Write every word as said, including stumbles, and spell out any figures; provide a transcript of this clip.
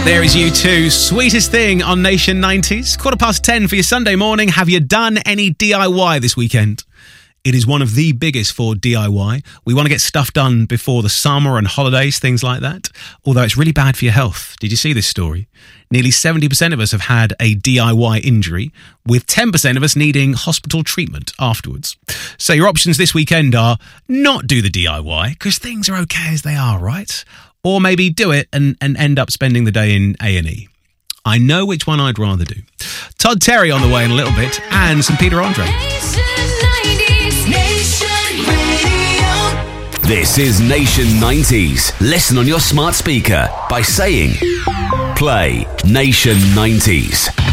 There is U two, Sweetest Thing on Nation nineties. Quarter past ten for your Sunday morning. Have you done any D I Y this weekend? It is one of the biggest for D I Y. We want to get stuff done before the summer and holidays, things like that. Although it's really bad for your health. Did you see this story? Nearly seventy percent of us have had a D I Y injury, with ten percent of us needing hospital treatment afterwards. So your options this weekend are not do the D I Y, because things are okay as they are, right? Or maybe do it and, and end up spending the day in A and E. I know which one I'd rather do. Todd Terry on the way in a little bit, and some Peter Andre. This is Nation nineties. Listen on your smart speaker by saying, play Nation nineties.